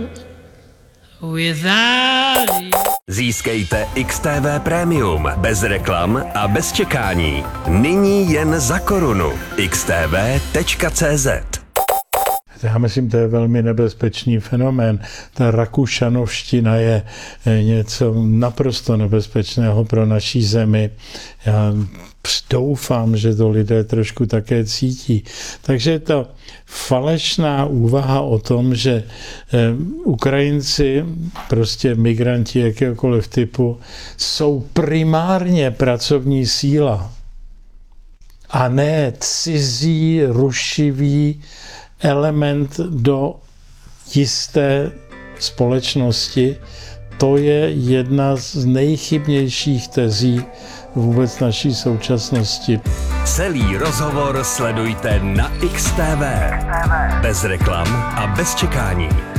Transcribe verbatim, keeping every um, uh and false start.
Získejte X T V Premium bez reklam a bez čekání. Nyní jen za korunu. x t v tečka c z. Já myslím, to je velmi nebezpečný fenomén. Ta rakušanovština je něco naprosto nebezpečného pro naší zemi. Já doufám, že to lidé trošku také cítí. Takže to falešná úvaha o tom, že Ukrajinci, prostě migranti jakéhokoliv typu, jsou primárně pracovní síla a ne cizí, rušivý element do jisté společnosti, to je jedna z nejchybnějších tezí vůbec naší současnosti. Celý rozhovor sledujte na X T V. Bez reklam a bez čekání.